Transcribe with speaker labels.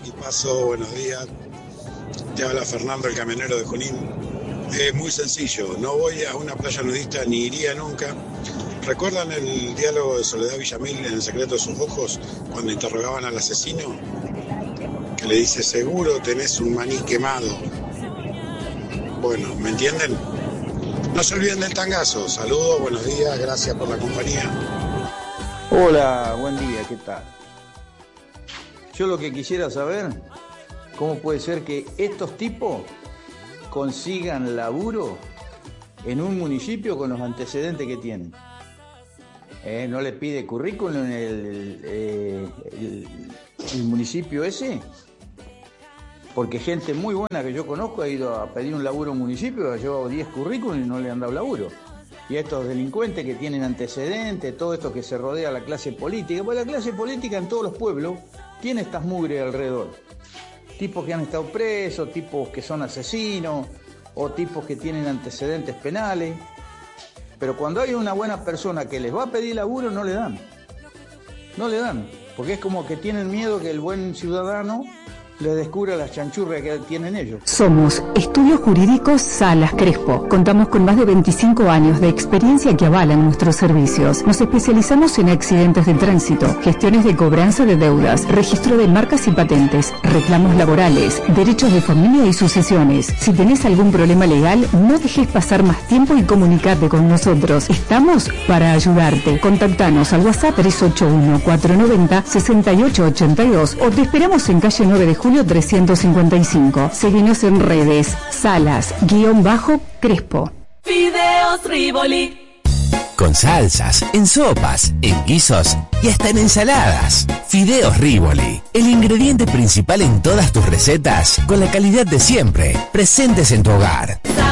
Speaker 1: equipazo, buenos días. Te habla Fernando, el camionero de Junín. Muy sencillo, no voy a una playa nudista ni iría nunca. ¿Recuerdan el diálogo de Soledad Villamil en El secreto de sus ojos cuando interrogaban al asesino? Que le dice, seguro tenés un maní quemado. Bueno, ¿me entienden? No se olviden del tangazo. Saludos, buenos días, gracias por la compañía.
Speaker 2: Hola, buen día, ¿qué tal? Yo lo que quisiera saber, ¿cómo puede ser que estos tipos consigan laburo en un municipio con los antecedentes que tienen? ¿No le pide currículum el municipio ese? Porque gente muy buena que yo conozco ha ido a pedir un laburo a un municipio, ha llevado 10 currículum y no le han dado laburo. Y estos delincuentes que tienen antecedentes, todo esto que se rodea a la clase política, pues la clase política en todos los pueblos tiene estas mugres alrededor. Tipos que han estado presos, tipos que son asesinos, o tipos que tienen antecedentes penales. Pero cuando hay una buena persona que les va a pedir laburo, no le dan. No le dan, porque es como que tienen miedo que el buen ciudadano les descubra las chanchurras que tienen ellos.
Speaker 3: Somos Estudios Jurídicos Salas Crespo. Contamos con más de 25 años de experiencia que avalan nuestros servicios. Nos especializamos en accidentes de tránsito, gestiones de cobranza de deudas, registro de marcas y patentes, reclamos laborales, derechos de familia y sucesiones. Si tenés algún problema legal, no dejes pasar más tiempo y comunicate con nosotros. Estamos para ayudarte. Contactanos al WhatsApp 381-490-6882 o te esperamos en calle 9 de Julio 355. Seguinos en redes. Salas-Crespo.
Speaker 4: Fideos Rivoli.
Speaker 5: Con salsas, en sopas, en guisos y hasta en ensaladas. Fideos Rivoli, el ingrediente principal en todas tus recetas, con la calidad de siempre, presentes en tu hogar.